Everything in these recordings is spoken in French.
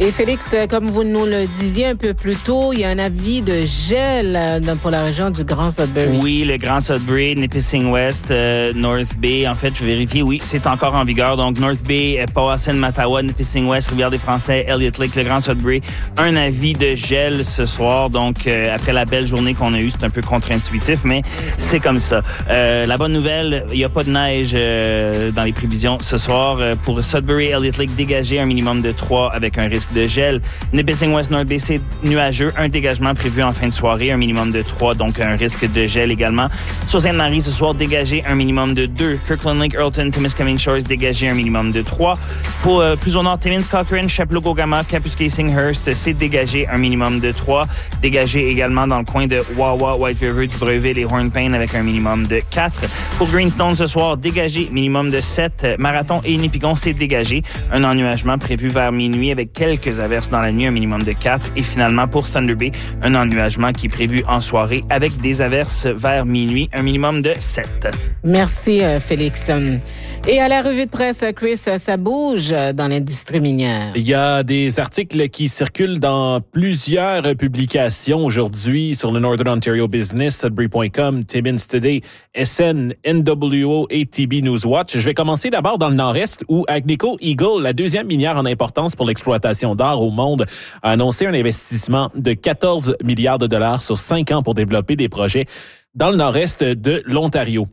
Et Félix, comme vous nous le disiez un peu plus tôt, il y a un avis de gel pour la région du Grand Sudbury. Oui, le Grand Sudbury, Nipissing West, North Bay. En fait, je vérifie, oui, c'est encore en vigueur. Donc, North Bay, Powassan, Mattawa, Nipissing West, Rivière-des-Français, Elliott Lake, le Grand Sudbury. Un avis de gel ce soir. Donc, après la belle journée qu'on a eue, c'est un peu contre-intuitif, mais c'est comme ça. La bonne nouvelle, il n'y a pas de neige dans les prévisions ce soir. Pour Sudbury, Elliott Lake, dégagé un minimum de 3 avec un risque de gel. Nipissing West, North Bay, c'est nuageux. Un dégagement prévu en fin de soirée, un minimum de 3, donc un risque de gel également. Sur Sainte-Marie, ce soir, dégagé un minimum de 2. Kirkland Lake, Earlton, Timiskaming Shores, dégagé un minimum de 3. Pour plus au nord, Timmins, Cochrane, Chapleau-Gogama, Kapuskasing-Hearst, c'est dégagé un minimum de 3. Dégagé également dans le coin de Wawa, White River, du Breuville et Hornpain avec un minimum de 4. Pour Greenstone, ce soir, dégagé minimum de 7. Marathon et Nipigon, c'est dégagé. Un ennuagement prévu vers minuit avec quelques averses dans la nuit, un minimum de 4. Et finalement, pour Thunder Bay, un ennuagement qui est prévu en soirée avec des averses vers minuit, un minimum de 7. Merci, Félix. Et à la revue de presse, Chris, ça bouge dans l'industrie minière. Il y a des articles qui circulent dans plusieurs publications aujourd'hui sur le Northern Ontario Business, Sudbury.com, Timmins Today, SN, NWO et TB Newswatch. Je vais commencer d'abord dans le nord-est où Agnico Eagle, la deuxième minière en importance pour l'exploitation d'or au monde, a annoncé un investissement de 14 milliards de dollars sur 5 ans pour développer des projets dans le nord-est de l'Ontario.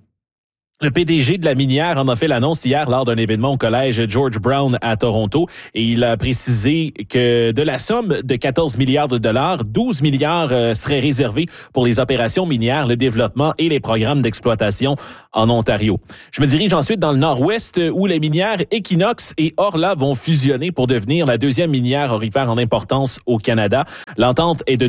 Le PDG de la minière en a fait l'annonce hier lors d'un événement au collège George Brown à Toronto et il a précisé que de la somme de 14 milliards de dollars, 12 milliards seraient réservés pour les opérations minières, le développement et les programmes d'exploitation en Ontario. Je me dirige ensuite dans le nord-ouest où les minières Equinox et Orla vont fusionner pour devenir la deuxième minière aurifère en importance au Canada. L'entente est de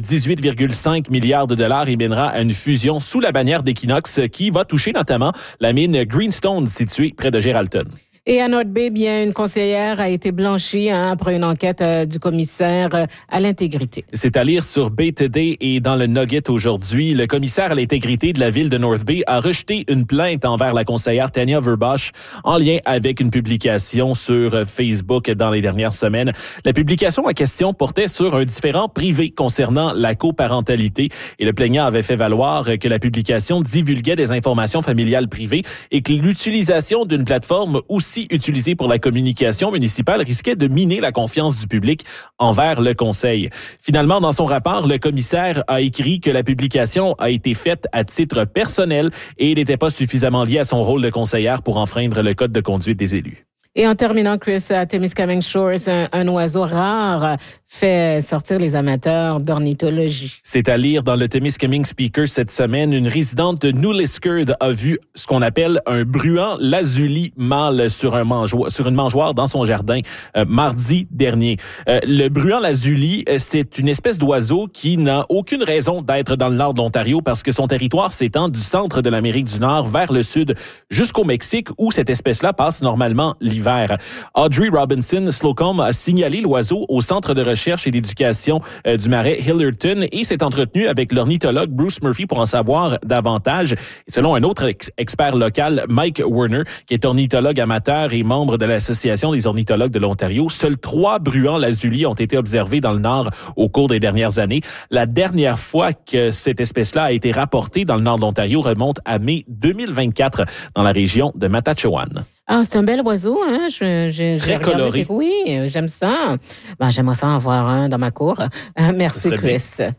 18,5 milliards de dollars et mènera à une fusion sous la bannière d'Equinox qui va toucher notamment la mine Greenstone située près de Geraldton. Et à North Bay, bien, une conseillère a été blanchie après une enquête du commissaire à l'intégrité. C'est à lire sur Bay Today et dans le Nugget aujourd'hui. Le commissaire à l'intégrité de la ville de North Bay a rejeté une plainte envers la conseillère Tanya Verbosch en lien avec une publication sur Facebook dans les dernières semaines. La publication en question portait sur un différend privé concernant la coparentalité et le plaignant avait fait valoir que la publication divulguait des informations familiales privées et que l'utilisation d'une plateforme aussi utilisée pour la communication municipale risquait de miner la confiance du public envers le conseil. Finalement, dans son rapport, le commissaire a écrit que la publication a été faite à titre personnel et n'était pas suffisamment liée à son rôle de conseillère pour enfreindre le code de conduite des élus. Et en terminant, Chris, à Timiskaming Shores, un oiseau rare fait sortir les amateurs d'ornithologie. C'est à lire dans le Timiskaming Speaker cette semaine. Une résidente de Newliskerd a vu ce qu'on appelle un bruant lazuli mâle sur une mangeoire dans son jardin mardi dernier. Le bruant lazuli, c'est une espèce d'oiseau qui n'a aucune raison d'être dans le nord de l'Ontario parce que son territoire s'étend du centre de l'Amérique du Nord vers le sud jusqu'au Mexique où cette espèce-là passe normalement l'hiver. Audrey Robinson Slocum a signalé l'oiseau au centre de recherche et d'éducation du marais Hillerton et s'est entretenu avec l'ornithologue Bruce Murphy pour en savoir davantage. Et selon un autre expert local, Mike Werner, qui est ornithologue amateur et membre de l'Association des ornithologues de l'Ontario, seuls 3 bruants lazuli ont été observés dans le nord au cours des dernières années. La dernière fois que cette espèce-là a été rapportée dans le nord de l'Ontario remonte à mai 2024 dans la région de Matachewan. Ah, c'est un bel oiseau, hein? Très coloré. Oui, j'aime ça. J'aimerais ça en voir un dans ma cour. Merci, Chris. Bien.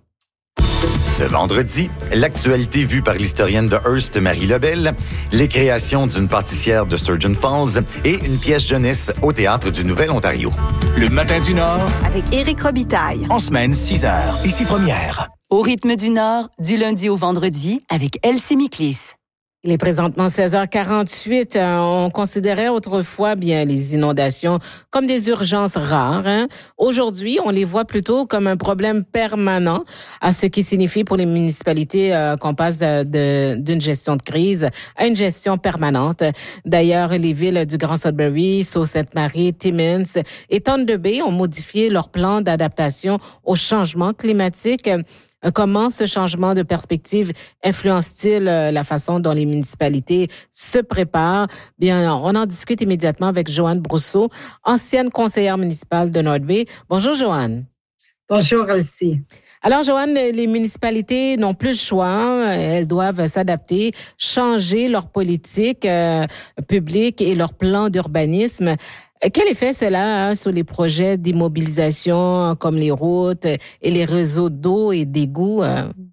Ce vendredi, l'actualité vue par l'historienne de Hearst, Marie Lebel, les créations d'une pâtissière de Sturgeon Falls et une pièce jeunesse au Théâtre du Nouvel-Ontario. Le Matin du Nord, avec Éric Robitaille. En semaine, 6h, ici Première. Au rythme du Nord, du lundi au vendredi, avec Elsie Miklis. Il est présentement 16h48. On considérait autrefois bien les inondations comme des urgences rares. Aujourd'hui, on les voit plutôt comme un problème permanent, à ce qui signifie pour les municipalités qu'on passe d'une gestion de crise à une gestion permanente. D'ailleurs, les villes du Grand Sudbury, Sault-Sainte-Marie, Timmins et Thunder Bay ont modifié leur plan d'adaptation au changement climatique. Comment ce changement de perspective influence-t-il la façon dont les municipalités se préparent? Bien, on en discute immédiatement avec Joanne Brousseau, ancienne conseillère municipale de North Bay. Bonjour, Joanne. Bonjour, Elsie. Alors, Joanne, les municipalités n'ont plus le choix. Elles doivent s'adapter, changer leur politique publique et leur plan d'urbanisme. Quel effet cela a sur les projets d'immobilisation comme les routes et les réseaux d'eau et d'égouts?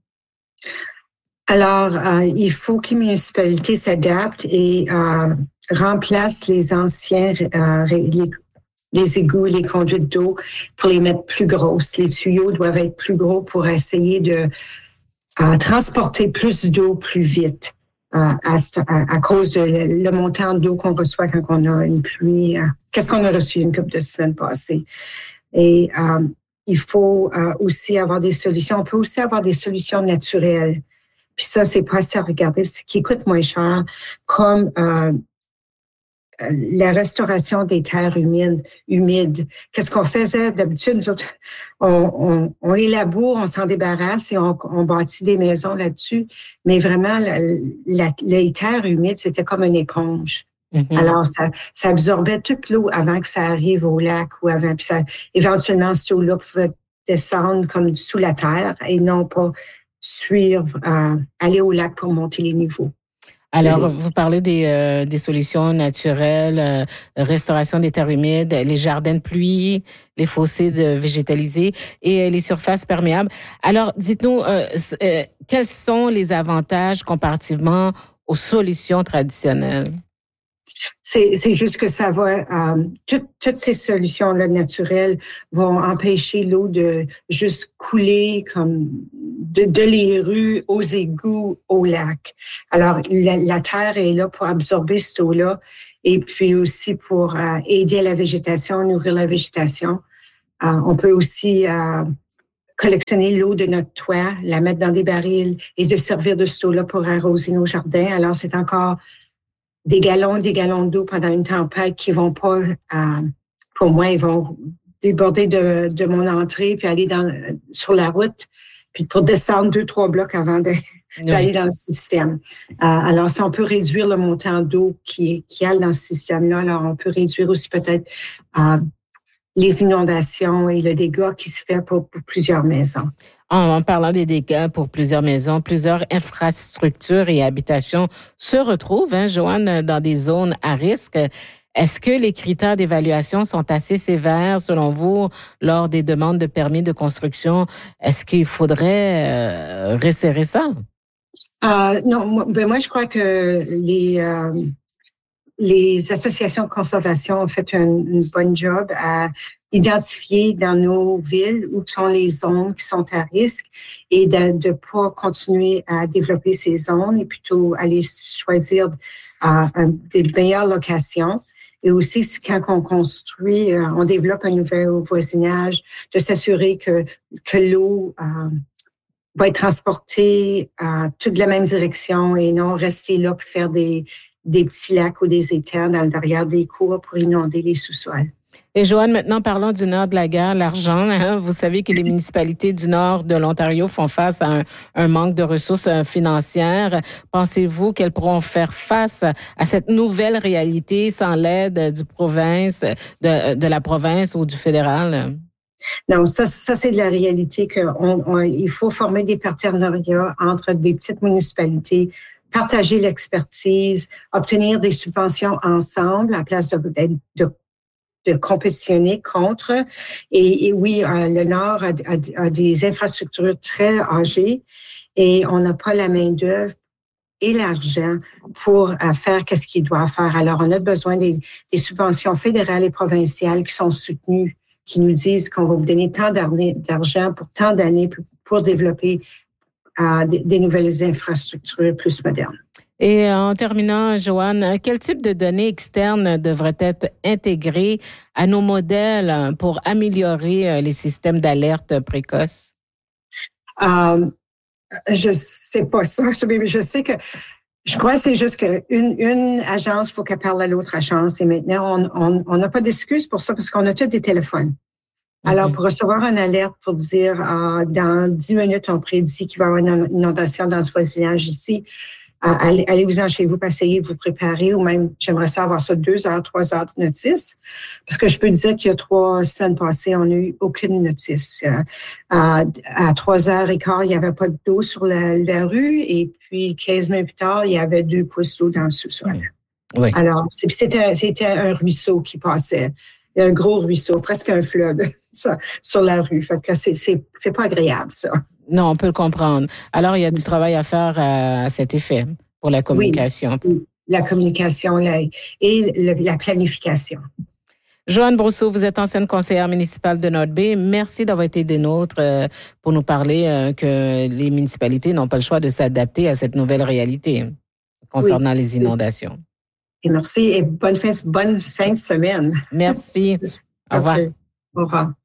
Alors, il faut que les municipalités s'adaptent et remplacent les anciens les égouts, les conduites d'eau pour les mettre plus grosses. Les tuyaux doivent être plus gros pour essayer de transporter plus d'eau plus vite à cause de le montant d'eau qu'on reçoit quand on a une pluie. Qu'est-ce qu'on a reçu une couple de semaines passées? Et il faut aussi avoir des solutions. On peut aussi avoir des solutions naturelles. Puis ça, c'est pas assez à regarder, ce qui coûte moins cher, comme la restauration des terres humides. Qu'est-ce qu'on faisait d'habitude? Nous autres, on les laboure, on s'en débarrasse et on bâtit des maisons là-dessus. Mais vraiment, les terres humides, c'était comme une éponge. Mm-hmm. Alors, ça absorbait toute l'eau avant que ça arrive au lac ou avant. Puis éventuellement, cette eau-là pouvait descendre comme sous la terre et non pas suivre, aller au lac pour monter les niveaux. Alors, vous parlez des solutions naturelles, restauration des terres humides, les jardins de pluie, les fossés végétalisés et les surfaces perméables. Alors, dites-nous, quels sont les avantages comparativement aux solutions traditionnelles? C'est juste que ça va, toutes ces solutions-là naturelles vont empêcher l'eau de juste couler comme de les rues aux égouts, au lac. Alors, la terre est là pour absorber cette eau-là et puis aussi pour aider la végétation, nourrir la végétation. On peut aussi collectionner l'eau de notre toit, la mettre dans des barils et de servir de cette eau-là pour arroser nos jardins. Alors, c'est encore des gallons d'eau pendant une tempête qui vont pas, pour moi, ils vont déborder de mon entrée puis aller sur la route, puis pour descendre 2-3 blocs avant d'aller dans le système. Alors, si on peut réduire le montant d'eau qui a dans ce système-là, alors on peut réduire aussi peut-être les inondations et le dégât qui se fait pour plusieurs maisons. En parlant des dégâts pour plusieurs maisons, plusieurs infrastructures et habitations se retrouvent, Joanne, dans des zones à risque. Est-ce que les critères d'évaluation sont assez sévères, selon vous, lors des demandes de permis de construction? Est-ce qu'il faudrait resserrer ça? Non, moi, je crois que les associations de conservation ont fait une bonne job à identifier dans nos villes où sont les zones qui sont à risque et de pas continuer à développer ces zones et plutôt aller choisir des meilleures locations. Et aussi, quand on construit, on développe un nouvel voisinage, de s'assurer que l'eau va être transportée toute de la même direction et non rester là pour faire des petits lacs ou des étangs dans derrière des cours pour inonder les sous-sols. Et Joanne, maintenant parlons du nord de la guerre, l'argent. Vous savez que les municipalités du nord de l'Ontario font face à un manque de ressources financières. Pensez-vous qu'elles pourront faire face à cette nouvelle réalité sans l'aide de la province ou du fédéral? Non, ça c'est de la réalité il faut former des partenariats entre des petites municipalités, partager l'expertise, obtenir des subventions ensemble à place de compétitionner contre. Et oui, le Nord a des infrastructures très âgées et on n'a pas la main-d'œuvre et l'argent pour faire ce qu'il doit faire. Alors, on a besoin des subventions fédérales et provinciales qui sont soutenues, qui nous disent qu'on va vous donner tant d'argent pour tant d'années pour développer des nouvelles infrastructures plus modernes. Et en terminant, Joanne, quel type de données externes devraient être intégrées à nos modèles pour améliorer les systèmes d'alerte précoce? Je sais pas ça, mais je sais que je crois que c'est juste qu'une agence, il faut qu'elle parle à l'autre agence. Et maintenant, on n'a pas d'excuses pour ça parce qu'on a tous des téléphones. Alors, pour recevoir une alerte pour dire dans 10 minutes, on prédit qu'il va y avoir une inondation dans ce voisinage ici, allez-vous-en chez vous, essayez de vous préparer, ou même, j'aimerais ça avoir ça 2 heures, 3 heures de notice. Parce que je peux dire qu'il y a 3 semaines passées, on n'a eu aucune notice. À 3h15, il n'y avait pas d'eau sur la rue, et puis 15 minutes plus tard, il y avait 2 pouces d'eau dans le sous-sol. Oui. Alors, c'était un ruisseau qui passait. Un gros ruisseau, presque un fleuve sur la rue. Fait que c'est pas agréable, ça. Non, on peut le comprendre. Alors, il y a du travail à faire à cet effet pour la communication. Oui, la communication et la planification. Joanne Brousseau, vous êtes ancienne conseillère municipale de North Bay. Merci d'avoir été des nôtres pour nous parler que les municipalités n'ont pas le choix de s'adapter à cette nouvelle réalité concernant les inondations. Et merci et bonne fin de semaine. Merci. Au revoir. Okay. Au revoir.